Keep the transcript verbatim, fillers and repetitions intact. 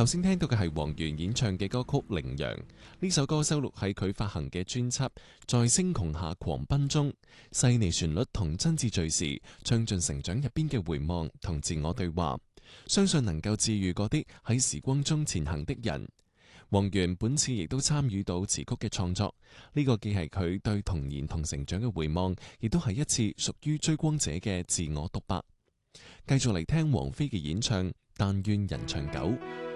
頭先聽到嘅係黃源演唱嘅歌曲《羚羊》，呢首歌收錄喺佢發行嘅專輯《在星穹下狂奔》中，細膩旋律同真摯敘事，唱盡成長入邊嘅回望同自我對話，相信能夠治愈嗰啲喺時光中前行的人。黃源本次亦都參與到詞曲嘅創作，呢、這個既係佢對童年同成長嘅回望，亦都係一次屬於追光者嘅自我獨白。繼續嚟聽王菲嘅演唱《但願人長久》。